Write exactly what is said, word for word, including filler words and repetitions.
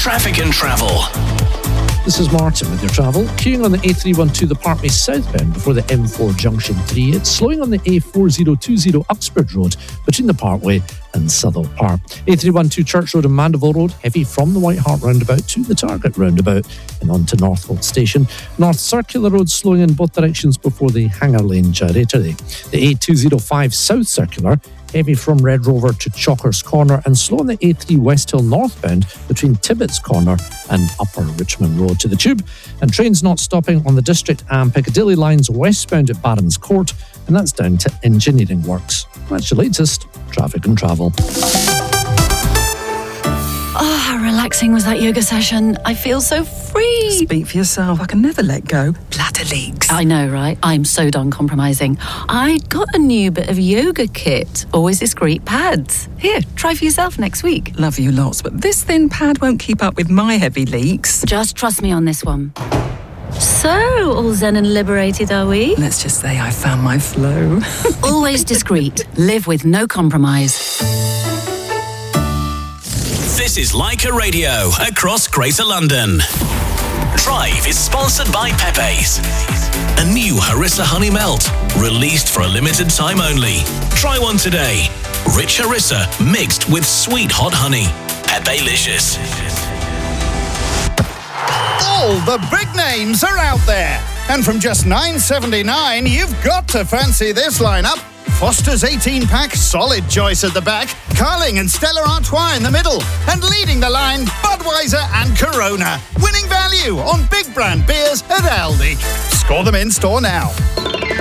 Traffic and Travel. This is Martin with your travel. Queuing on the A three twelve the Parkway southbound before the M four Junction three. It's slowing on the A four oh two oh Uxbridge Road between the Parkway and Southall Park. A three twelve Church Road and Mandeville Road, heavy from the White Hart roundabout to the Target roundabout and on to Northwold Station. North Circular Road slowing in both directions before the Hanger Lane Gyratory. The A two oh five South Circular, heavy from Red Rover to Chalkers Corner and slow on the A three West Hill northbound between Tibbetts Corner and Upper Richmond Road to the Tube. And trains not stopping on the District and Piccadilly lines westbound at Barron's Court, and that's down to engineering works. That's your latest Traffic and Travel. Oh, how relaxing was that yoga session. I feel so free. Speak for yourself. I can never let go. Bladder leaks. I know, right? I'm so done compromising. I got a new bit of yoga kit. Always discreet pads. Here, try for yourself next week. Love you lots, but this thin pad won't keep up with my heavy leaks. Just trust me on this one. So, all zen and liberated, are we? Let's just say I found my flow. Always discreet. Live with no compromise. This is Leica Radio across Greater London. Drive is sponsored by Pepe's. A new Harissa Honey Melt, released for a limited time only. Try one today. Rich Harissa mixed with sweet hot honey. Pepe-licious. All the big names are out there. And from just nine seventy-nine, you've got to fancy this lineup. Foster's eighteen-pack, solid choice at the back. Carling and Stella Artois in the middle. And leading the line, Budweiser and Corona. Winning value on big brand beers at Aldi. Score them in store now.